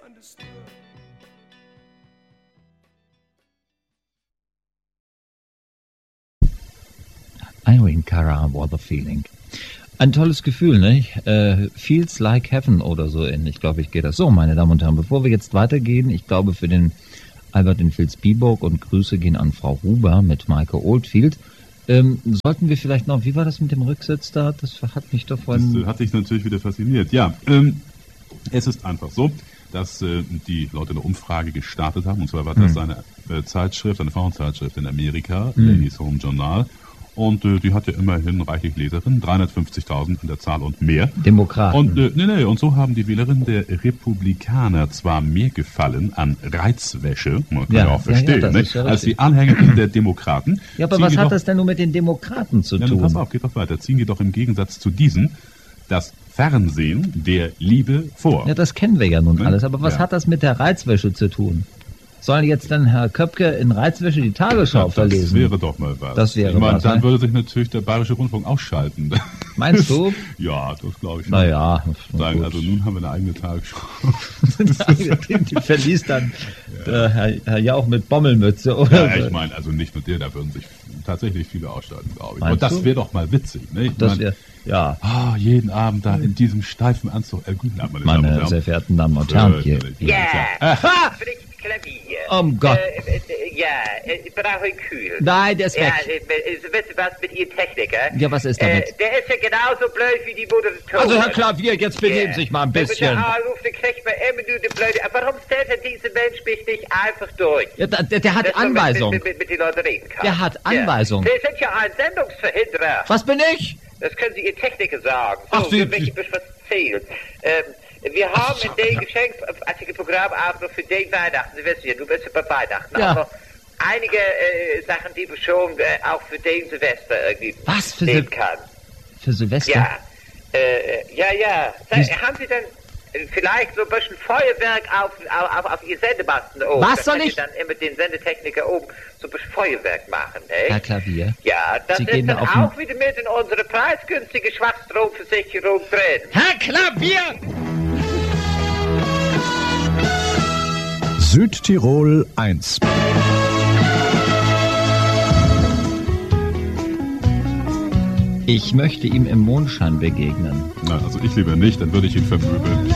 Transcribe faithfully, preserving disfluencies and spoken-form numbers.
understood. Irene Cara, What a Feeling. Ein tolles Gefühl, ne? Äh, feels like heaven oder so ähnlich, glaube ich, geht das. So, meine Damen und Herren, bevor wir jetzt weitergehen, ich glaube für den Albert in Vilsbiburg und Grüße gehen an Frau Huber mit Maike Oldfield. Ähm, sollten wir vielleicht noch, wie war das mit dem Rücksitz da? Das hat mich doch vorhin... Das äh, hat dich natürlich wieder fasziniert. Ja, ähm, es ist einfach so, dass äh, die Leute eine Umfrage gestartet haben. Und zwar war das hm. eine äh, Zeitschrift, eine Frauenzeitschrift in Amerika, hm. Ladies Home Journal. Und äh, die hat ja immerhin reichlich Leserinnen, dreihundertfünfzigtausend an der Zahl und mehr. Demokraten. Und, äh, nee, nee, und so haben die Wählerinnen der Republikaner zwar mehr Gefallen an Reizwäsche, man kann ja, ja auch verstehen, ja, ja, nicht, ja als die Anhängerinnen der Demokraten. Ja, aber was hat doch, das denn nun mit den Demokraten zu ja, tun? Pass auf, geht doch weiter. Ziehen die doch im Gegensatz zu diesen das Fernsehen der Liebe vor. Ja, das kennen wir ja nun ne? alles. Aber was ja. hat das mit der Reizwäsche zu tun? Soll jetzt dann Herr Köpke in Reizwäsche die Tagesschau ja, verlesen? Das wäre doch mal was. Das wäre ich meine, was, dann ne? würde sich natürlich der Bayerische Rundfunk ausschalten. Meinst du? Ja, das glaube ich. Naja. Sagen, also nun haben wir eine eigene Tagesschau. Die verließ dann ja. äh, Herr, Herr Jauch mit Bommelmütze, oder? Ja, ich meine, also nicht nur der, da würden sich tatsächlich viele ausschalten, glaube ich. Meinst Und das du? wäre doch mal witzig, ne? Ich Das mein, wäre, ja. Ah, jeden Abend da in diesem steifen Anzug. Äh, guten Abend, meine, meine Damen und sehr verehrten Damen und Herren. Hier. Ja, Aha! Klavier. Oh Gott. Äh, äh, ja, ich brauche kühl. Nein, der ist weg. Ja, äh, wisst ihr was mit Ihrem Techniker? Ja, was ist damit? Äh, der ist ja genauso blöd wie die Moderatorin. Also Herr Klavier, jetzt benehmen Sie sich mal ein bisschen. Wenn man da anruft, dann kriegt man immer nur die blöde... Warum stellt denn dieser Mensch mich nicht einfach durch? Ja, der, der, der hat Dass man Anweisung. Mit, mit, mit den Leuten reden kann. Der hat Anweisung. Ja. Sie sind ja ein Sendungsverhinderer. Was bin ich? Das können Sie Ihr Techniker sagen. So, Ach, Sie... für mich was erzählen. Ähm, wir haben in dem geschenkartigen Programm auch noch für den Weihnachten, Sie wissen ja, du bist ja bei Weihnachten, ja. aber einige äh, Sachen, die wir schon äh, auch für den Silvester irgendwie Was für sehen Sil kann. Für Silvester? Ja, äh, ja, ja. Sag, haben Sie denn äh, vielleicht so ein bisschen Feuerwerk auf, auf, auf, auf Ihr Sendemasten oben? Was soll ich? Sie dann immer den Sendetechniker oben so ein bisschen Feuerwerk machen, ey? Herr Klavier. Ja, das Sie ist gehen dann auf auch wieder mit in unsere preisgünstige Schwachstromversicherung drin. Herr Klavier! Südtirol eins. Ich möchte ihm im Mondschein begegnen. Na, also ich lieber nicht, dann würde ich ihn vermöbeln.